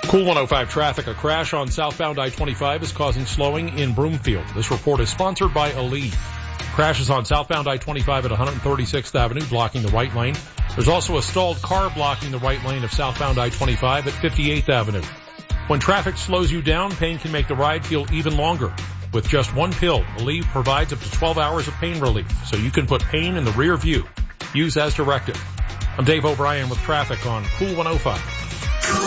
Cool 105 traffic. A crash on southbound I-25 is causing slowing in Broomfield. This report is sponsored by Aleve. Crashes on southbound I-25 at 136th Avenue, blocking the right lane. There's also a stalled car blocking the right lane of southbound I-25 at 58th Avenue. When traffic slows you down, pain can make the ride feel even longer. With just one pill, Aleve provides up to 12 hours of pain relief, so you can put pain in the rear view. Use as directed. I'm Dave O'Brien with traffic on Cool 105.